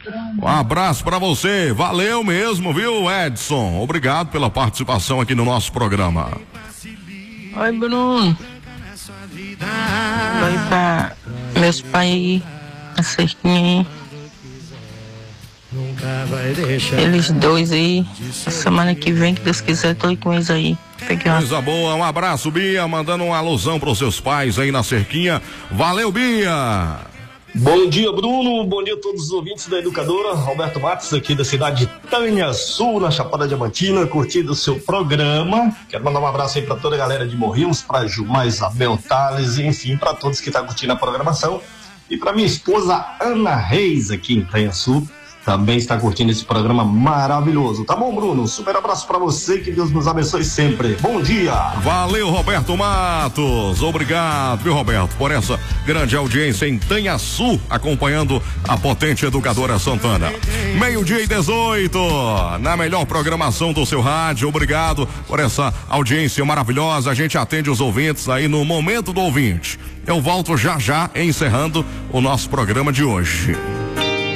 Um abraço pra você, valeu mesmo, viu, Edson? Obrigado pela participação aqui no nosso programa. Oi, Bruno. Vai pra meus pais aí, a cerquinha aí. Eles dois aí, a semana que vem, que Deus quiser, tô aí com eles aí. Coisa boa, um abraço, Bia, mandando uma alusão pros seus pais aí na cerquinha. Valeu, Bia! Bom dia, Bruno, bom dia a todos os ouvintes da Educadora. Roberto Matos, aqui da cidade de Tanhaçu, na Chapada Diamantina, curtindo o seu programa. Quero mandar um abraço aí pra toda a galera de Morrinhos, pra Gilmar, Isabel, Thales, enfim, pra todos que estão curtindo a programação. E pra minha esposa Ana Reis, aqui em Tanhaçu, também está curtindo esse programa maravilhoso. Tá bom, Bruno? Super abraço pra você, que Deus nos abençoe sempre. Bom dia! Valeu, Roberto Matos. Obrigado, viu, Roberto, por essa grande audiência em Tanhaçu, acompanhando a potente Educadora Santana. 12:18, na melhor programação do seu rádio. Obrigado por essa audiência maravilhosa. A gente atende os ouvintes aí no Momento do Ouvinte. Eu volto já encerrando o nosso programa de hoje.